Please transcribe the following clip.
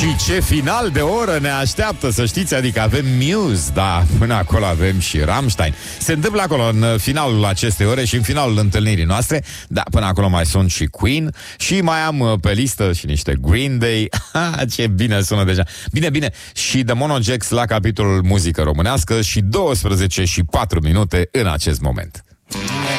Și ce final de oră ne așteaptă, să știți, adică avem Muse, da, până acolo avem și Rammstein. Se întâmplă acolo în finalul acestei ore și în finalul întâlnirii noastre, da, până acolo mai sunt și Queen și mai am pe listă și niște Green Day. Ce bine sună deja. Bine, și The Monojax la capitolul muzică românească și 12 și 4 minute în acest moment.